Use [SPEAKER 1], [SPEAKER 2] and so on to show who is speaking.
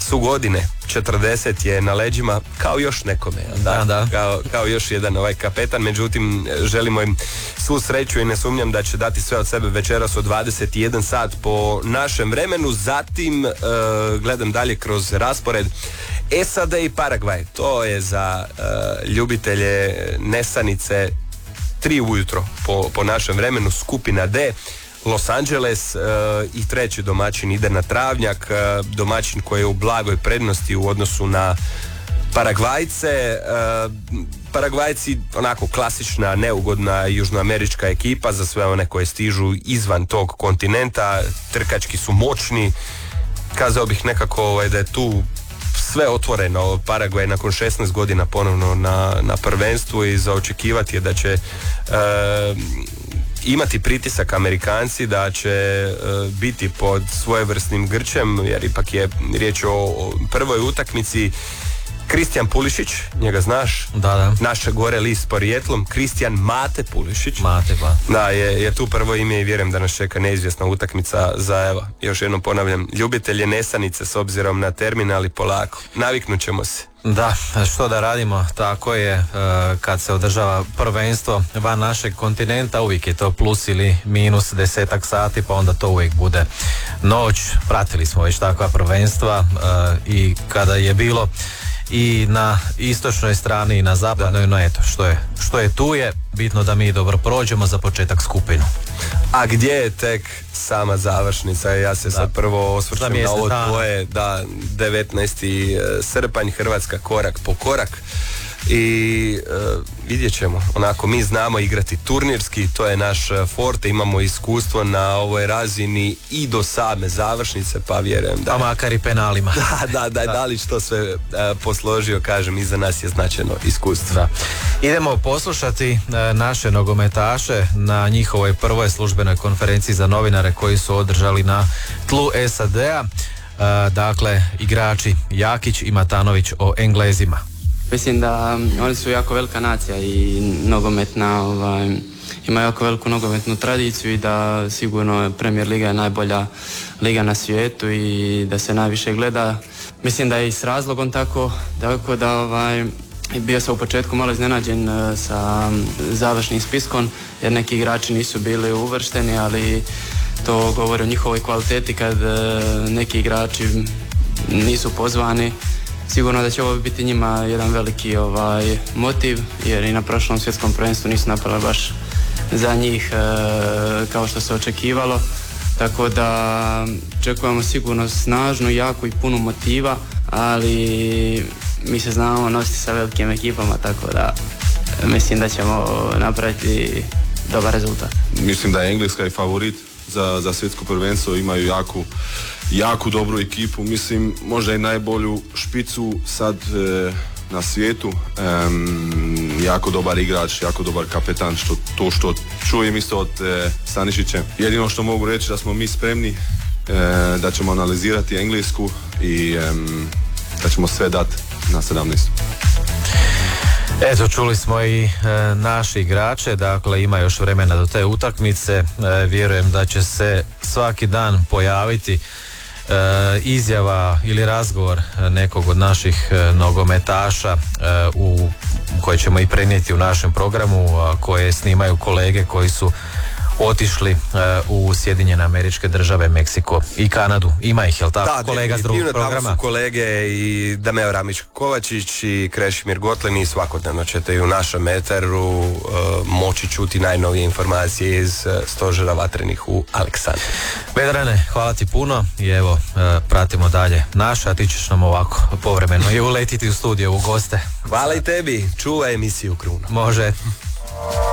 [SPEAKER 1] su godine, 40 je na leđima kao još nekome,
[SPEAKER 2] da.
[SPEAKER 1] Kao još jedan kapetan, međutim želimo im svu sreću i ne sumnjam da će dati sve od sebe večeras od 21 sat po našem vremenu. Zatim gledam dalje kroz raspored, SAD i Paragvaj, to je za ljubitelje nesanice 3 ujutro po našem vremenu, skupina D. Los Angeles i treći domaćin ide na travnjak, domaćin koji je u blagoj prednosti u odnosu na Paragvajce. Paragvajci onako klasična, neugodna južnoamerička ekipa za sve one koje stižu izvan tog kontinenta, trkački su moćni, kazao bih nekako da je tu sve otvoreno. Paragvaj nakon 16 godina ponovno na prvenstvu i za očekivati je da će imati pritisak Amerikanci, da će biti pod svojevrsnim grčem, jer ipak je riječ o prvoj utakmici. Kristijan Pulišić, njega znaš,
[SPEAKER 2] da.
[SPEAKER 1] naše gore list s porijetlom, Kristijan Mate Pulišić.
[SPEAKER 2] Mate, pa.
[SPEAKER 1] Da, je tu prvo ime i vjerujem da nas čeka neizvjesna utakmica za, evo, još jednom ponavljam, ljubitelje nesanice s obzirom na termin, ali polako, naviknut ćemo se.
[SPEAKER 2] Da, što da radimo, tako je, kad se održava prvenstvo van našeg kontinenta, uvijek je to plus ili minus 10 sati, pa onda to uvijek bude noć. Pratili smo već takva prvenstva i kada je bilo i na istočnoj strani i na zapadnoj, no eto, što je tu je, bitno da mi dobro prođemo za početak skupinu.
[SPEAKER 1] A gdje je tek sama završnica? Ja se sad prvo osvrćem na ovo tvoje, 19. srpanj, Hrvatska korak po korak i vidjet ćemo. Onako, mi znamo igrati turnirski, to je naš forte, imamo iskustvo na ovoj razini i do same završnice, pa vjerujem da...
[SPEAKER 2] Pa makar i penalima.
[SPEAKER 1] Da li što sve posložio, kažem, iza nas je značajno iskustvo.
[SPEAKER 2] Da. Idemo poslušati naše nogometaše na njihovoj prvoj službenoj konferenciji za novinare koji su održali na tlu SAD-a. Dakle, igrači Jakić i Matanović o Englezima.
[SPEAKER 3] Mislim da oni su jako velika nacija i nogometna, ima jako veliku nogometnu tradiciju i da sigurno Premier Liga je najbolja liga na svijetu i da se najviše gleda. Mislim da je i s razlogom tako da bio sam u početku malo iznenađen sa završnim spiskom jer neki igrači nisu bili uvršteni, ali to govori o njihovoj kvaliteti kad neki igrači nisu pozvani. Sigurno da će ovo biti njima jedan veliki motiv, jer i na prošlom svjetskom prvenstvu nisu napravili baš za njih kao što se očekivalo. Tako da očekujemo sigurno snažnu, jaku i punu motiva, ali mi se znamo nositi sa velikim ekipama, tako da mislim da ćemo napraviti dobar rezultat.
[SPEAKER 4] Mislim da je Engleska i favorit za svjetsko prvenstvo, imaju jako dobru ekipu, mislim možda i najbolju špicu sad na svijetu, jako dobar igrač, jako dobar kapetan, što čujem isto od Stanišića. Jedino što mogu reći da smo mi spremni, da ćemo analizirati Englesku i da ćemo sve dati na 17.
[SPEAKER 2] Eto, čuli smo i naši igrače, dakle ima još vremena do te utakmice, vjerujem da će se svaki dan pojaviti izjava ili razgovor nekog od naših nogometaša koje ćemo i prenijeti u našem programu, koje snimaju kolege koji su otišli u Sjedinjene Američke Države, Meksiko i Kanadu. Ima ih, jel tako, kolega s drugog programa?
[SPEAKER 1] Tamo su kolege i Dameo Ramić-Kovačić i Krešimir Gotlin i svakodnevno ćete i u našem eteru moći čuti najnovije informacije iz stožera vatrenih u Aleksandru.
[SPEAKER 2] Vedrane, hvala ti puno i evo, pratimo dalje naše, a ti ćeš nam ovako povremeno i uletiti u studio u goste.
[SPEAKER 1] Hvala i tebi, čuvaj emisiju Kruna.
[SPEAKER 2] Može.